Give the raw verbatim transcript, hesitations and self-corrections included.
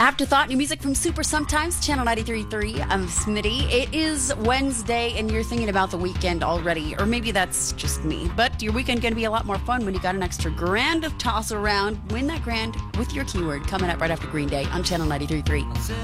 Afterthought, new music from Super Sometimes, Channel ninety-three point three. I'm Smitty. It is Wednesday, and you're thinking about the weekend already. Or maybe that's just me. But your weekend going to be a lot more fun when you got an extra grand to toss around. Win that grand with your keyword. Coming up right after Green Day on Channel ninety-three point three.